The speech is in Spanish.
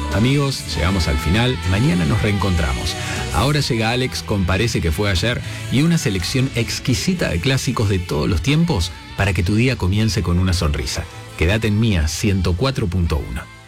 Amigos, llegamos al final, mañana nos reencontramos. Ahora llega Alex con Parece que fue ayer y una selección exquisita de clásicos de todos los tiempos para que tu día comience con una sonrisa. Quédate en Mía 104.1.